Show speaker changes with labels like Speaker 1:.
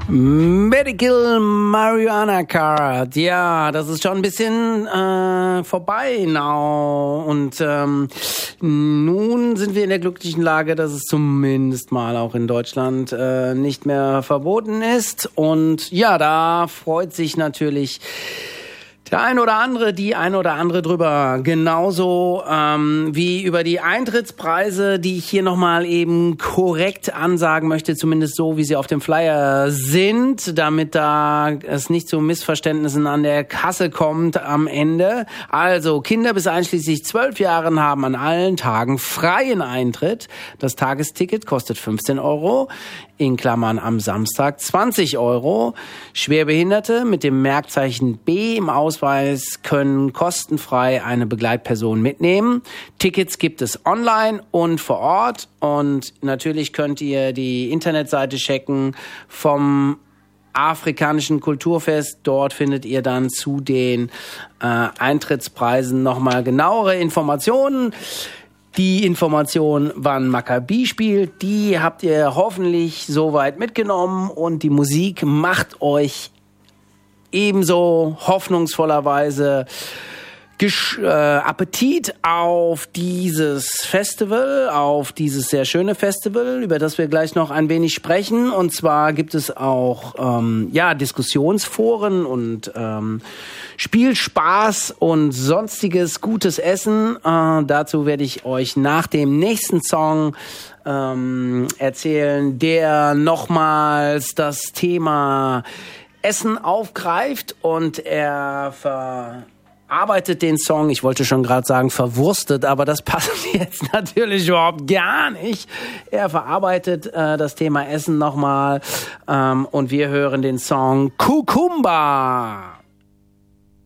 Speaker 1: Medical Marijuana Card. Ja, das ist schon ein bisschen vorbei now. Und nun sind wir in der glücklichen Lage, dass es zumindest mal auch in Deutschland nicht mehr verboten ist. Und ja, da freut sich natürlich der ein oder andere, die ein oder andere drüber, genauso wie über die Eintrittspreise, die ich hier nochmal eben korrekt ansagen möchte, zumindest so, wie sie auf dem Flyer sind, damit da es nicht zu Missverständnissen an der Kasse kommt am Ende. Also Kinder bis einschließlich 12 Jahren haben an allen Tagen freien Eintritt. Das Tagesticket kostet 15 €, in Klammern am Samstag 20 €. Schwerbehinderte mit dem Merkzeichen B im Ausweis können kostenfrei eine Begleitperson mitnehmen. Tickets gibt es online und vor Ort. Und natürlich könnt ihr die Internetseite checken vom Afrikanischen Kulturfest. Dort findet ihr dann zu den Eintrittspreisen nochmal genauere Informationen. Die Information, wann Maccabi spielt, die habt ihr hoffentlich soweit mitgenommen. Und die Musik macht euch ebenso hoffnungsvollerweise Appetit auf dieses Festival, auf dieses sehr schöne Festival, über das wir gleich noch ein wenig sprechen. Und zwar gibt es auch Diskussionsforen und Spielspaß und sonstiges gutes Essen. Dazu werde ich euch nach dem nächsten Song erzählen, der nochmals das Thema Essen aufgreift, und er verarbeitet den Song, ich wollte schon gerade sagen verwurstet, aber das passt jetzt natürlich überhaupt gar nicht. Er verarbeitet das Thema Essen nochmal und wir hören den Song Kukumba.